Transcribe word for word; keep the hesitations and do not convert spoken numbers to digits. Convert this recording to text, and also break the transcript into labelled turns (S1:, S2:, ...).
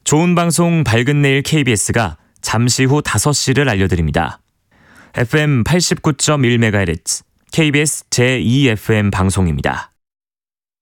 S1: 좋은 방송 밝은 내일 케이비에스가 잠시 후 다섯 시를 알려드립니다. 에프엠 팔십구 점 일 메가헤르츠 케이비에스 제이 에프엠 방송입니다.